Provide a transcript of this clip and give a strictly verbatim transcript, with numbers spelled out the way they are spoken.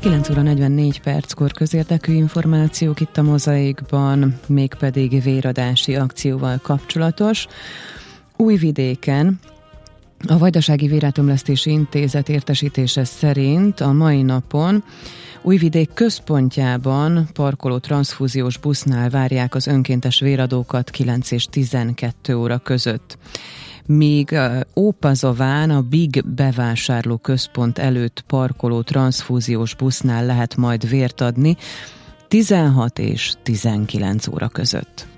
kilenc óra negyvennégy perckor közérdekű információk itt a Mozaikban, mégpedig véradási akcióval kapcsolatos. Újvidéken a Vajdasági Vérátömlesztési Intézet értesítése szerint a mai napon Újvidék központjában parkoló transzfúziós busznál várják az önkéntes véradókat kilenc és tizenkettő óra között. Míg Ópazován a Big bevásárló központ előtt parkoló transzfúziós busznál lehet majd vért adni tizenhat és tizenkilenc óra között.